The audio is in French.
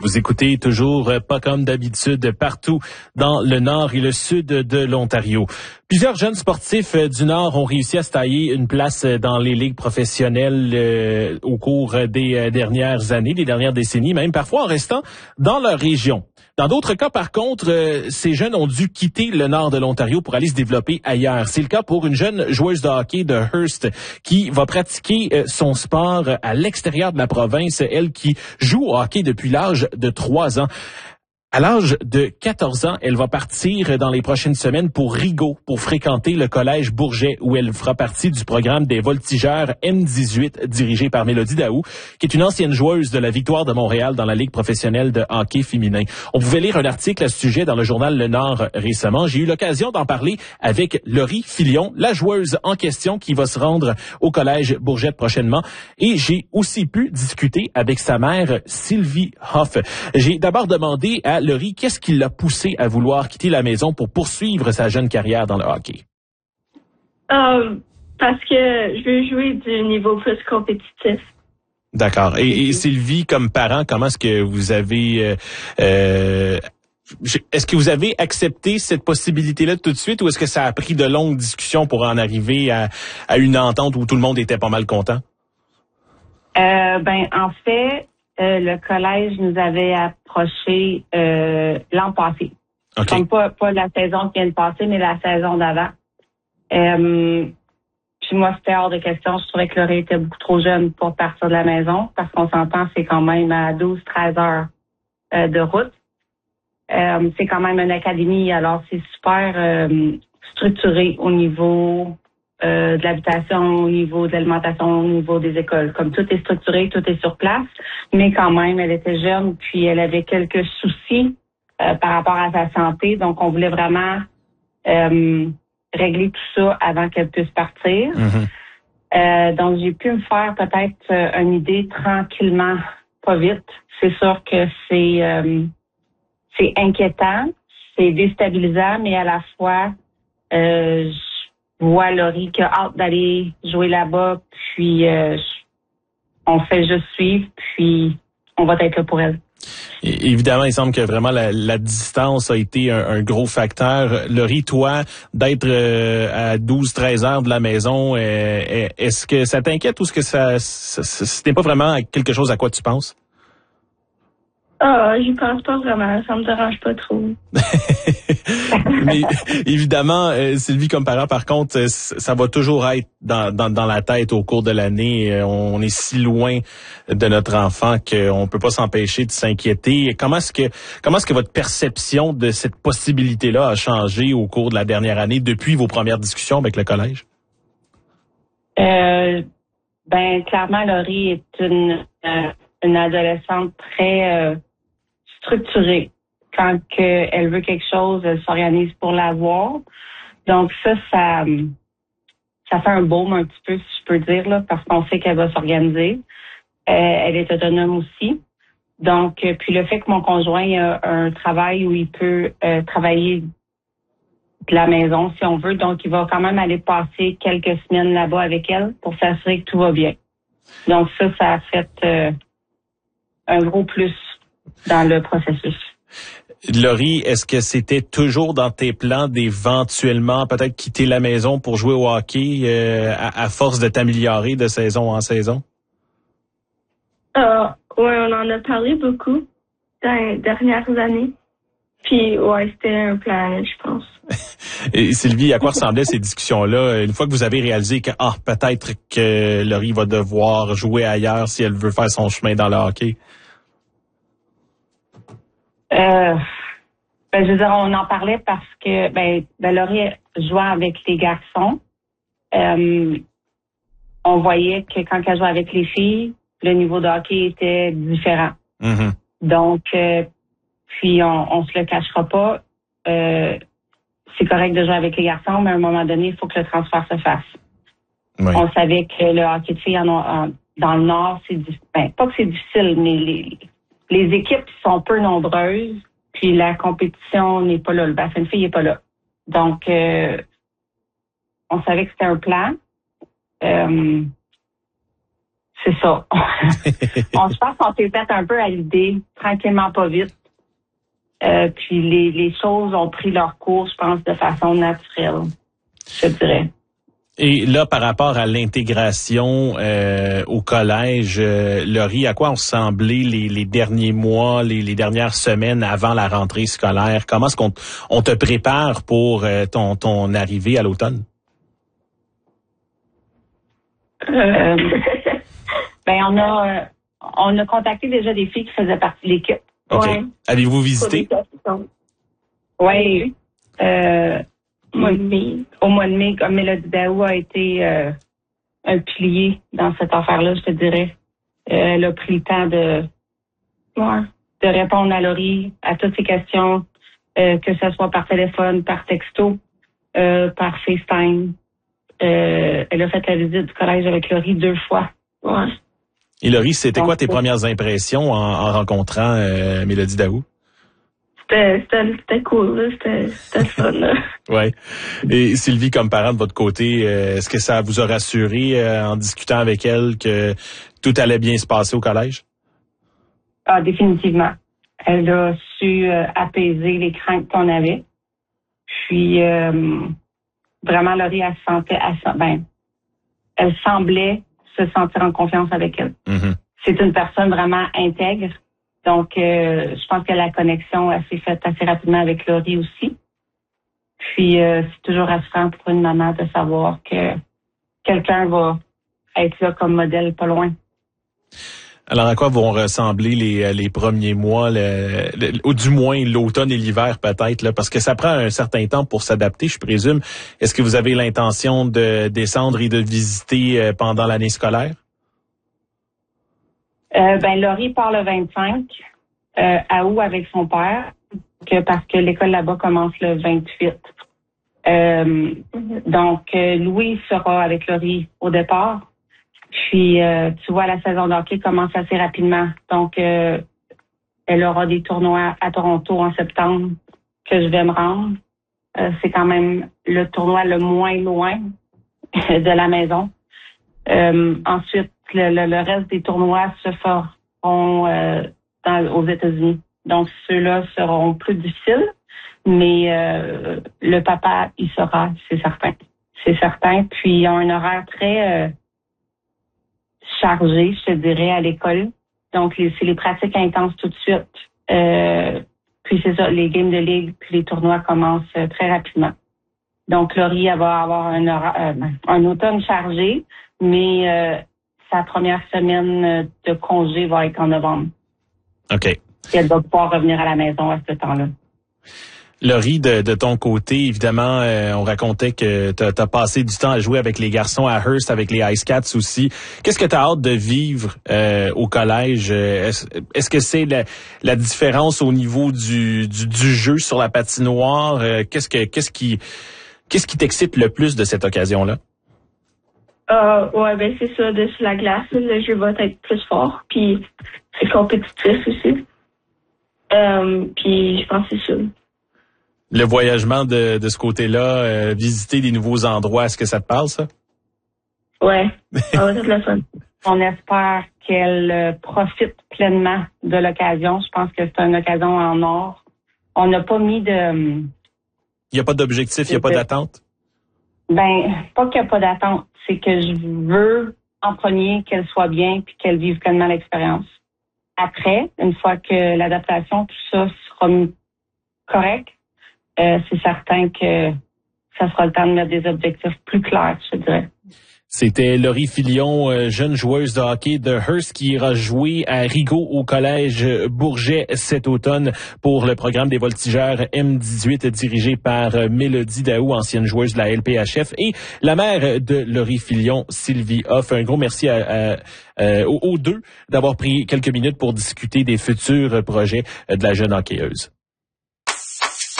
Vous écoutez toujours pas comme d'habitude partout dans le nord et le sud de l'Ontario. Plusieurs jeunes sportifs du Nord ont réussi à se tailler une place dans les ligues professionnelles au cours des dernières années, des dernières décennies, même parfois en restant dans leur région. Dans d'autres cas, par contre, ces jeunes ont dû quitter le nord de l'Ontario pour aller se développer ailleurs. C'est le cas pour une jeune joueuse de hockey de Hearst qui va pratiquer son sport à l'extérieur de la province, elle qui joue au hockey depuis l'âge de 3 ans. À l'âge de 14 ans, elle va partir dans les prochaines semaines pour Rigaud pour fréquenter le collège Bourget où elle fera partie du programme des voltigeurs M18 dirigé par Mélodie Daou, qui est une ancienne joueuse de la Victoire de Montréal dans la Ligue professionnelle de hockey féminin. On pouvait lire un article à ce sujet dans le journal Le Nord récemment. J'ai eu l'occasion d'en parler avec Laurie Filion, la joueuse en question qui va se rendre au collège Bourget prochainement. Et j'ai aussi pu discuter avec sa mère, Sylvie Hoff. J'ai d'abord demandé à Laurie, qu'est-ce qui l'a poussé à vouloir quitter la maison pour poursuivre sa jeune carrière dans le hockey? Parce que je veux jouer du niveau plus compétitif. D'accord. Et Sylvie, comme parent, comment est-ce que vous avez... est-ce que vous avez accepté cette possibilité-là tout de suite ou est-ce que ça a pris de longues discussions pour en arriver à une entente où tout le monde était pas mal content? En fait... le collège nous avait approché l'an passé. Okay. Comme pas la saison qui vient de passer, mais la saison d'avant. Puis moi, c'était hors de question. Je trouvais que Laurie était beaucoup trop jeune pour partir de la maison, parce qu'on s'entend, c'est quand même à 12-13 heures de route. C'est quand même une académie, alors c'est super structuré au niveau de l'habitation, au niveau de l'alimentation, au niveau des écoles. Comme tout est structuré, tout est sur place, mais quand même, elle était jeune, puis elle avait quelques soucis par rapport à sa santé, donc on voulait vraiment régler tout ça avant qu'elle puisse partir. Mm-hmm. Donc j'ai pu me faire peut-être une idée tranquillement, pas vite. C'est sûr que c'est inquiétant, c'est déstabilisant, mais à la fois vois Laurie qui a hâte d'aller jouer là-bas, puis on fait juste suivre, puis on va être là pour elle. Et évidemment, il semble que vraiment la distance a été un gros facteur. Laurie, toi, d'être à 12-13 heures de la maison, est-ce que ça t'inquiète ou est-ce que c'était pas vraiment quelque chose à quoi tu penses? J'y pense pas vraiment, ça me dérange pas trop. Mais évidemment, Sylvie, comme parent, par contre, ça va toujours être dans la tête au cours de l'année. On est si loin de notre enfant qu'on peut pas s'empêcher de s'inquiéter. Comment est-ce que votre perception de cette possibilité-là a changé au cours de la dernière année depuis vos premières discussions avec le collège? Clairement, Laurie est une adolescente très structurée. Quand elle veut quelque chose, elle s'organise pour l'avoir. Donc ça fait un baume un petit peu, si je peux dire, là, parce qu'on sait qu'elle va s'organiser. Elle est autonome aussi. Donc, puis le fait que mon conjoint a un travail où il peut travailler de la maison, si on veut, donc il va quand même aller passer quelques semaines là-bas avec elle pour s'assurer que tout va bien. Donc ça a fait un gros plus dans le processus. Laurie, est-ce que c'était toujours dans tes plans d'éventuellement peut-être quitter la maison pour jouer au hockey à force de t'améliorer de saison en saison? Oui, on en a parlé beaucoup dans les dernières années. Puis, ouais, c'était un plan, je pense. Et Sylvie, à quoi ressemblaient ces discussions-là une fois que vous avez réalisé que peut-être que Laurie va devoir jouer ailleurs si elle veut faire son chemin dans le hockey? Je veux dire, on en parlait parce que Laurie jouait avec les garçons. On voyait que quand elle jouait avec les filles, le niveau de hockey était différent. Mm-hmm. Donc, puis on se le cachera pas. C'est correct de jouer avec les garçons, mais à un moment donné, il faut que le transfert se fasse. Oui. On savait que le hockey de filles dans le Nord, c'est pas que c'est difficile, mais les équipes sont peu nombreuses, puis la compétition n'est pas là. Le bassin de filles n'est pas là. Donc, on savait que c'était un plan. c'est ça. On se pense qu'on s'est fait un peu à l'idée, tranquillement, pas vite. Puis les choses ont pris leur cours, je pense, de façon naturelle, je dirais. Et là, par rapport à l'intégration au collège, Laurie, à quoi ont ressemblé les derniers mois, les dernières semaines avant la rentrée scolaire? Comment est-ce qu'on te prépare pour ton arrivée à l'automne? On a contacté déjà des filles qui faisaient partie de l'équipe. Okay. Ouais. Avez-vous visité? Oui. Au mois de mai, comme Mélodie Daou a été un pilier dans cette affaire-là, je te dirais. Elle a pris le temps de répondre à Laurie, à toutes ses questions, que ce soit par téléphone, par texto, par FaceTime. Elle a fait la visite du collège avec Laurie 2 fois. Ouais. Et Laurie, c'était quoi tes premières impressions en rencontrant Mélodie Daou? C'était cool, là. C'était fun, là. Ouais. Et Sylvie, comme parent de votre côté, est-ce que ça vous a rassuré en discutant avec elle que tout allait bien se passer au collège? Ah, définitivement. Elle a su apaiser les craintes qu'on avait. Puis vraiment, Laurie, elle semblait se sentir en confiance avec elle. Mm-hmm. C'est une personne vraiment intègre. Donc, je pense que la connexion s'est faite assez rapidement avec Laurie aussi. Puis, c'est toujours rassurant pour une maman de savoir que quelqu'un va être là comme modèle pas loin. Alors, à quoi vont ressembler les premiers mois, ou du moins l'automne et l'hiver peut-être, là, parce que ça prend un certain temps pour s'adapter, je présume. Est-ce que vous avez l'intention de descendre et de visiter pendant l'année scolaire? Laurie part le 25 à août avec son père, parce que l'école là-bas commence le 28. Donc, Louis sera avec Laurie au départ. Puis, tu vois, la saison de hockey commence assez rapidement. Donc, elle aura des tournois à Toronto en septembre que je vais me rendre. C'est quand même le tournoi le moins loin de la maison. Ensuite, le reste des tournois se feront aux États-Unis. Donc, ceux-là seront plus difficiles, mais le papa, il sera, c'est certain. C'est certain. Puis, ils ont un horaire très chargé, je te dirais, à l'école. Donc, c'est les pratiques intenses tout de suite. Puis, c'est ça, les games de ligue, puis les tournois commencent très rapidement. Donc, Laurie, elle va avoir un automne chargé, mais sa première semaine de congé va être en novembre. OK. Et elle va pouvoir revenir à la maison à ce temps-là. Laurie, de ton côté, évidemment, on racontait que t'as passé du temps à jouer avec les garçons à Hearst, avec les Ice Cats aussi. Qu'est-ce que tu as hâte de vivre au collège? Est-ce que c'est la différence au niveau du jeu sur la patinoire? Qu'est-ce qui t'excite le plus de cette occasion-là? Ouais, c'est ça, sur la glace, le jeu va être plus fort, puis c'est compétitif aussi. Puis je pense que c'est ça. Le voyagement de ce côté-là, visiter des nouveaux endroits, est-ce que ça te parle, ça? Ouais, ça va être le fun. On espère qu'elle profite pleinement de l'occasion. Je pense que c'est une occasion en or. On n'a pas mis de... Il n'y a pas d'objectif, il n'y a pas d'attente? Pas qu'il n'y a pas d'attente. C'est que je veux, en premier, qu'elle soit bien puis qu'elle vive pleinement l'expérience. Après, une fois que l'adaptation, tout ça sera correct, c'est certain que ça sera le temps de mettre des objectifs plus clairs, je dirais. C'était Laurie Filion, jeune joueuse de hockey de Hearst, qui ira jouer à Rigaud au collège Bourget cet automne pour le programme des voltigeurs M18 dirigé par Mélodie Daou, ancienne joueuse de la LPHF, et la mère de Laurie Filion, Sylvie Hoff. Un gros merci aux deux d'avoir pris quelques minutes pour discuter des futurs projets de la jeune hockeyeuse.